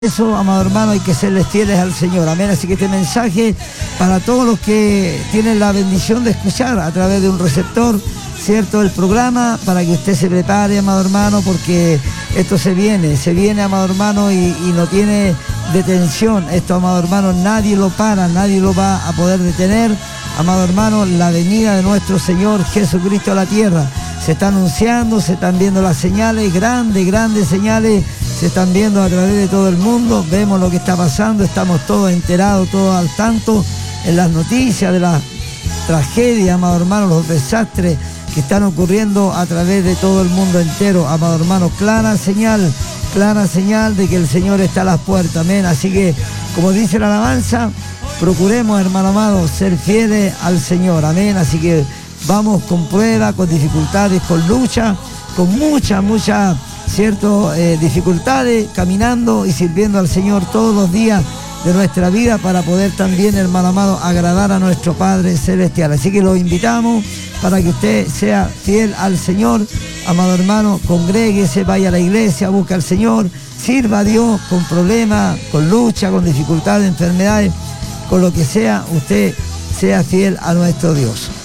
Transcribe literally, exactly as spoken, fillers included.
Eso, amado hermano, hay que serles fieles al Señor, amén. Así que este mensaje para todos los que tienen la bendición de escuchar a través de un receptor, cierto, el programa, para que usted se prepare, amado hermano, porque esto se viene, se viene, amado hermano, y, y no tiene detención. Esto, amado hermano, nadie lo para, nadie lo va a poder detener. Amado hermano, la venida de nuestro Señor Jesucristo a la tierra se está anunciando, se están viendo las señales, grandes, grandes señales se están viendo a través de todo el mundo. Vemos lo que está pasando, estamos todos enterados, todos al tanto en las noticias de las tragedias, amado hermano, los desastres que están ocurriendo a través de todo el mundo entero, amado hermano. Clara señal, clara señal de que el Señor está a las puertas, amén. Así que, como dice la alabanza, procuremos, hermano amado, ser fieles al Señor, amén. Así que vamos con pruebas, con dificultades, con lucha, con muchas, muchas, cierto, eh, dificultades, caminando y sirviendo al Señor todos los días de nuestra vida para poder también, hermano amado, agradar a nuestro Padre Celestial. Así que lo invitamos para que usted sea fiel al Señor, amado hermano, congréguese, vaya a la iglesia, busque al Señor, sirva a Dios con problemas, con lucha, con dificultades, enfermedades, con lo que sea, usted sea fiel a nuestro Dios.